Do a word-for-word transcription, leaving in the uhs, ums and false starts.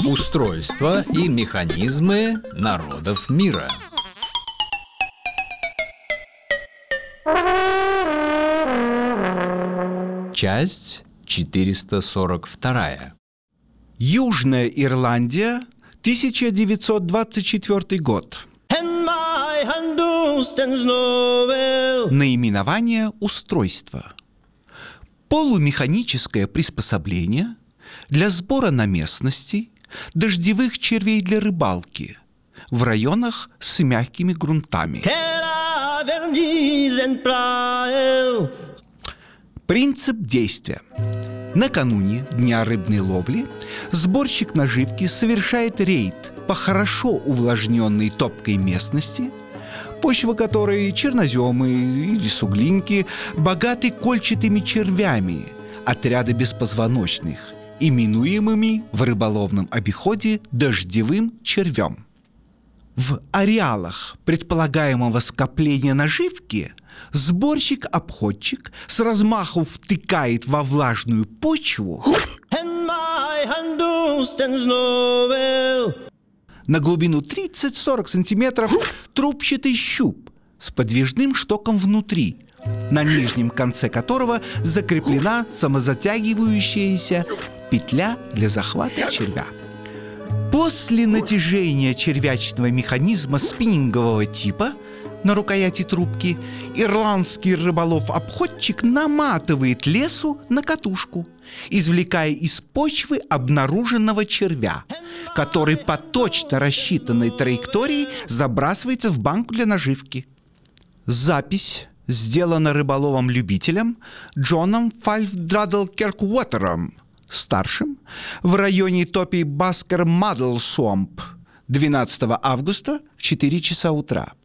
Устройства и механизмы народов мира. Часть четыреста сорок два. Южная Ирландия, тысяча девятьсот двадцать четвёртый год. Наименование устройства. Полумеханическое приспособление для сбора на местности дождевых червей для рыбалки в районах с мягкими грунтами. Принцип действия. Накануне Дня рыбной ловли сборщик наживки совершает рейд по хорошо увлажненной топкой местности, почва которой черноземы или суглинки богаты кольчатыми червями, отряда беспозвоночных, именуемыми в рыболовном обиходе дождевым червем. В ареалах предполагаемого скопления наживки сборщик-обходчик с размаху втыкает во влажную почву на глубину тридцать-сорок сантиметров трубчатый щуп с подвижным штоком внутри, на нижнем конце которого закреплена самозатягивающаяся петля для захвата червя. После натяжения червячного механизма спиннингового типа на рукояти трубки ирландский рыболов-обходчик наматывает лесу на катушку, извлекая из почвы обнаруженного червя, который по точно рассчитанной траектории забрасывается в банку для наживки. Запись сделана рыболовом-любителем Джоном Фальфдрадл-Керкуотером, старшим, в районе топи Баскер-Мадл-Суомп двенадцатого августа в четыре часа утра.